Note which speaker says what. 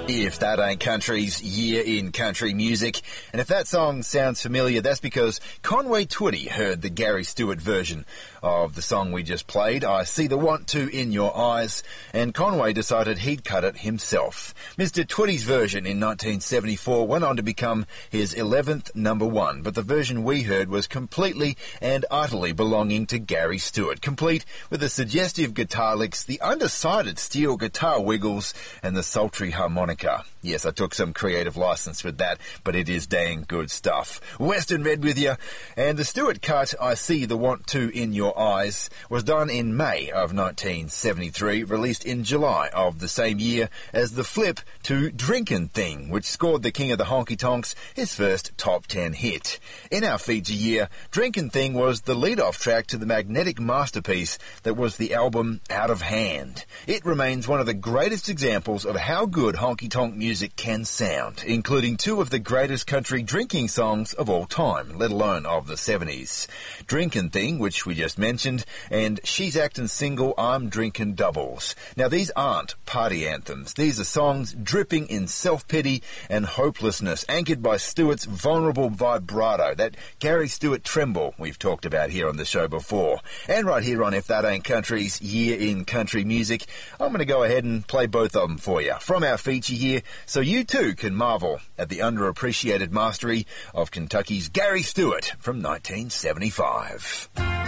Speaker 1: If That Ain't Country's Year in Country Music. And if that song sounds familiar, that's because Conway Twitty heard the Gary Stewart version of the song we just played, I See the Want To in Your Eyes, and Conway decided he'd cut it himself. Mr. Twitty's version in 1974 went on to become his 11th number one, but the version we heard was completely and utterly belonging to Gary Stewart, complete with the suggestive guitar licks, the undecided steel guitar wiggles, and the sultry harmonica. Yes, I took some creative license with that, but it is dang good stuff. Western Red with you, and the Stewart cut, I See the Want To in Your Eyes, was done in May of 1973, released in July of the same year as the flip to Drinkin' Thing, which scored the King of the Honky Tonks his first top 10 hit. In our feature year, Drinkin' Thing was the lead-off track to the magnetic masterpiece that was the album Out of Hand. It remains one of the greatest examples of how good honky-tonk music can sound, including two of the greatest country drinking songs of all time, let alone of the 70s. Drinkin' Thing, which we just mentioned, and She's Actin' Single, I'm Drinkin' Doubles. Now, these aren't party anthems. These are songs dripping in self-pity and hopelessness, anchored by Stewart's vulnerable vibrato, that Gary Stewart tremble we've talked about here on the show before. And right here on If That Ain't Country's Year in Country Music, I'm going to go ahead and play both of them for you from our feature here, so you too can marvel at the underappreciated mastery of Kentucky's Gary Stewart from 1975.